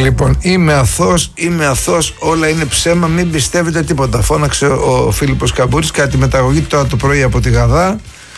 Λοιπόν, είμαι αθώος, όλα είναι ψέμα, μην πιστεύετε τίποτα. Φώναξε ο Φίλιππος Καμπούρης, κάτι μεταγωγή τώρα το πρωί από τη Γαδά.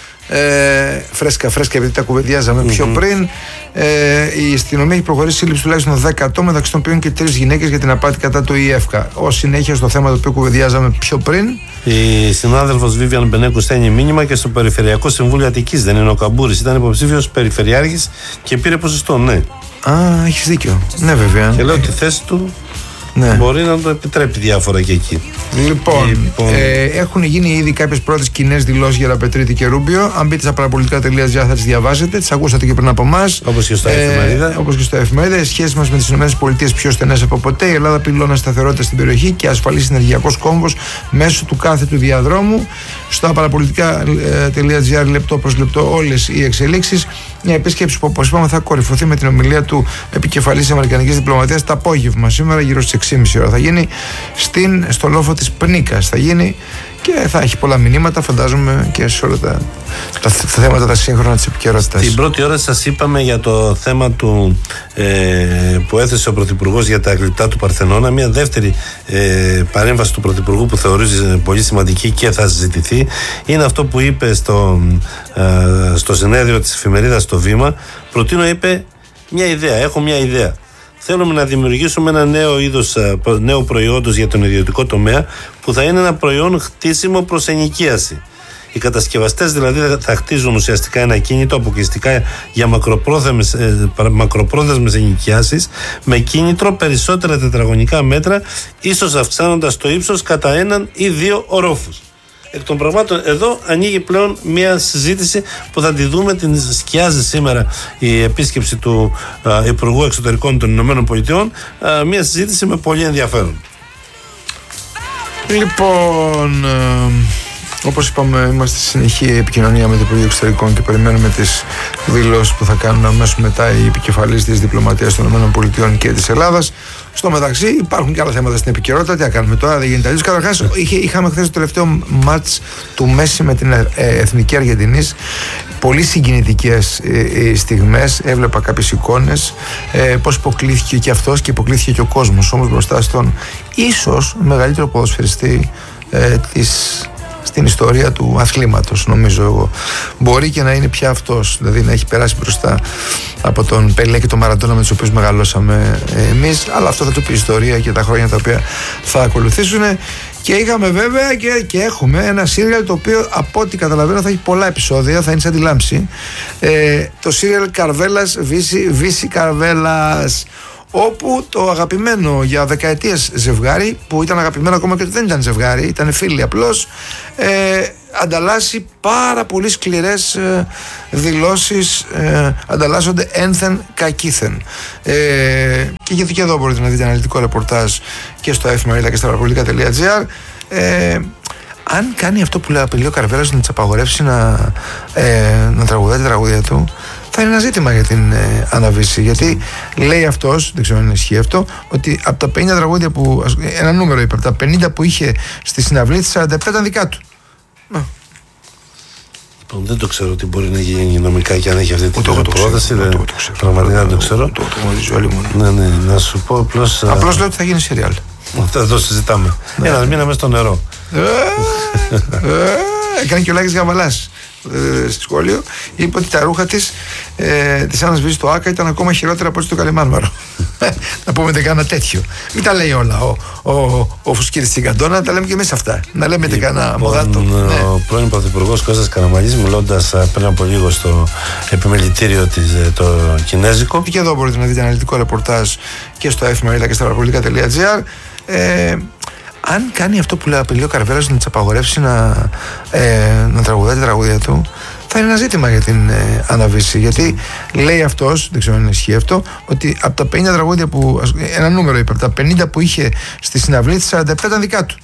Φρέσκα, επειδή τα κουβεντιάζαμε πιο πριν. Η αστυνομία έχει προχωρήσει σύλληψη τουλάχιστον 10 ατόμων, μεταξύ των οποίων και 3 γυναίκες για την απάτη κατά του ΙΕΦΚΑ. Ως συνέχεια στο θέμα το οποίο κουβεντιάζαμε πιο πριν. Η συνάδελφος Βίβιαν Μπενέκου στέλνει μήνυμα και στο Περιφερειακό Συμβούλιο Αττικής. Δεν είναι ο Καμπούρης, ήταν υποψήφιος περιφερειάρχης και πήρε ποσοστό, ναι. Έχεις δίκιο. Ναι, βέβαια. Και λέω ότι η θέση του μπορεί να το επιτρέπει διάφορα και εκεί. Λοιπόν, έχουν γίνει ήδη κάποιες πρώτες κοινές δηλώσεις για Ραπετρίτη και Ρούμπιο. Αν μπείτε στα παραπολιτικά.gr θα τις διαβάσετε. Τις ακούσατε και πριν από εμάς. Όπως και στα εφημερίδα. Όπως και στα εφημερίδα. Οι σχέσεις μας με τις ΗΠΑ πιο στενές από ποτέ. Η Ελλάδα πυλώνα σταθερότητα στην περιοχή και ασφαλής ενεργειακός κόμβος μέσω του κάθετου διαδρόμου. Στα παραπολιτικά.gr λεπτό προς λεπτό όλες οι εξελίξεις. Μια επίσκεψη που, όπως είπαμε, θα κορυφωθεί με την ομιλία του επικεφαλής Αμερικανικής Διπλωματίας το απόγευμα σήμερα γύρω στις 6.30 ώρα. Θα γίνει στο λόφο της Πνίκας. Θα γίνει και θα έχει πολλά μηνύματα, φαντάζομαι, και σε όλα τα θέματα τα σύγχρονα της επικαιρότητας. Στην πρώτη ώρα σας είπαμε για το θέμα που έθεσε ο Πρωθυπουργός για τα γλυπτά του Παρθενώνα. Μια δεύτερη παρέμβαση του Πρωθυπουργού που θεωρεί πολύ σημαντική και θα συζητηθεί είναι αυτό που είπε στο συνέδριο της εφημερίδας στο Βήμα. Προτείνω, είπε, μια ιδέα. Έχω μια ιδέα. Θέλουμε να δημιουργήσουμε ένα νέο προϊόντος για τον ιδιωτικό τομέα που θα είναι ένα προϊόν χτίσιμο προς ενοικίαση. Οι κατασκευαστές δηλαδή θα χτίζουν ουσιαστικά ένα κίνητο αποκλειστικά για μακροπρόθεσμες ενοικιάσεις με κίνητρο περισσότερα τετραγωνικά μέτρα, ίσως αυξάνοντας το ύψος κατά 1 ή 2 ορόφους. Εκ των πραγμάτων εδώ ανοίγει πλέον μια συζήτηση που θα τη δούμε, την σκιάζει σήμερα η επίσκεψη του Υπουργού Εξωτερικών των Ηνωμένων Πολιτειών, μια συζήτηση με πολύ ενδιαφέρον. Λοιπόν, όπως είπαμε, είμαστε στη συνεχή επικοινωνία με το Υπουργείο Εξωτερικών και περιμένουμε τις δηλώσεις που θα κάνουν αμέσως μετά οι επικεφαλείς της διπλωματίας των ΗΠΑ και της Ελλάδας. Στο μεταξύ υπάρχουν και άλλα θέματα στην επικαιρότητα. Τι θα κάνουμε τώρα, δεν γίνεται αλλιώς. Καταρχάς, είχαμε χθες το τελευταίο μάτς του Μέση με την Εθνική Αργεντινής. Πολύ συγκινητικές στιγμές. Έβλεπα κάποιες εικόνες. Πώς υποκλήθηκε και αυτός και υποκλήθηκε και ο κόσμος. Όμως μπροστά στον ίσως μεγαλύτερο ποδοσφαιριστή στην ιστορία του αθλήματος, νομίζω εγώ. Μπορεί και να είναι πια αυτός, δηλαδή να έχει περάσει μπροστά από τον Πελέ και τον Μαραντόνα με τους οποίους μεγαλώσαμε εμείς, αλλά αυτό θα το πει η ιστορία και τα χρόνια τα οποία θα ακολουθήσουν. Και είχαμε βέβαια και έχουμε ένα σύριαλ το οποίο, από ό,τι καταλαβαίνω, θα έχει πολλά επεισόδια, θα είναι σαν τη Λάμψη. Το σύριαλ Καρβέλας Βύση Καρβέλας, όπου το αγαπημένο για δεκαετίες ζευγάρι, που ήταν αγαπημένο ακόμα και ότι δεν ήταν ζευγάρι, ήταν φίλοι απλώς, ανταλλάσσει πάρα πολύ σκληρές δηλώσεις, ανταλλάσσονται ένθεν κακήθεν. Και εδώ μπορείτε να δείτε αναλυτικό ρεπορτάζ και στο εφημερίδα και στα παραπολιτικά.gr. Αν κάνει αυτό που λέει ο Καρβέλας, να της απαγορεύσει να τραγουδάει τη τραγούδια του, θα είναι ένα ζήτημα για την Αναβίση. Γιατί λέει αυτός, δεν ξέρω αν ισχύει αυτό, ότι από τα 50 τραγούδια ένα νούμερο είπε, από τα 50 που είχε στη συναυλή, 47 ήταν δικά του. Δεν το ξέρω τι μπορεί να γίνει νομικά και αν έχει αυτή την πρόταση. Πραγματικά δεν το ξέρω. Το γνωρίζω όλοι μόνο. Ναι, να σου πω απλώς. Απλώς λέω ότι θα γίνει σεριάλ. Θα το συζητάμε. Ένα μήνα μέσα στο νερό. Έκανε και ο Λάκης Γαβαλάς στη σχόλιο. Είπε ότι τα ρούχα της Άννας Βύση στο ΆΚΑ ήταν ακόμα χειρότερα από ό,τι στο Καλιμάνμαρο. Να πούμε δεν κάνα τέτοιο. Μην τα λέει όλα ο Φουσκίδης στην Καντόνα, τα λέμε και εμείς αυτά. Να λέμε δεν κάνα μοδάτο. Ο πρώην Πρωθυπουργός Κώστας Καραμαλής, μιλώντας πριν από λίγο στο επιμελητήριο το Κινέζικο. Και εδώ μπορείτε να δείτε αναλυτικό ρεπορτάζ και στο εφημερίδα και στα παραπολιτικά.gr. Αν κάνει αυτό που λέει ο Καρβέλας, να της απαγορεύσει να τραγουδάει τη τραγούδια του, θα είναι ένα ζήτημα για την Αναβίση. Γιατί λέει αυτός, δεν ξέρω αν ισχύει αυτό, ότι από τα 50 τραγούδια ένα νούμερο είπε, από τα 50 που είχε στη συναυλή, 47 ήταν δικά του.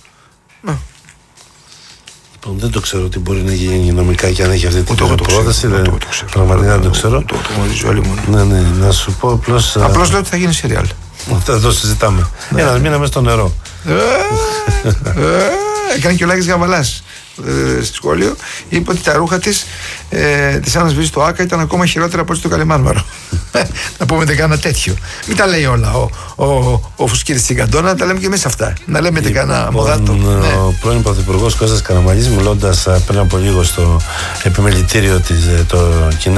Δεν το ξέρω τι μπορεί να γίνει νομικά και αν έχει αυτή την πρόταση. Πραγματικά δεν το ξέρω. Το γνωρίζω όλοι μόνο. Ναι, να σου πω απλώς. Απλώς λέω ότι θα γίνει σεριάλ. Θα το συζητάμε. Ένα μήνα μέσα στο νερό. Έκανε και ο Λάκης Γαβαλάς στη σχόλιο, είπε ότι τα ρούχα της Άννας Βίζου στο ΆΚΑ ήταν ακόμα χειρότερα από ό,τι στο Καλιμάνμαρο. Να πούμε δεν κάνα τέτοιο. Μην τα λέει όλα ο Φουσκύρης Τσιγκαντώνα, να τα λέμε και εμείς αυτά. Να λέμε δεν κάνα μοδάτο. Ο πρώην Πρωθυπουργός Κώστας Καραμανλής, μιλώντας πριν από λίγο στο επιμελητήριο της, το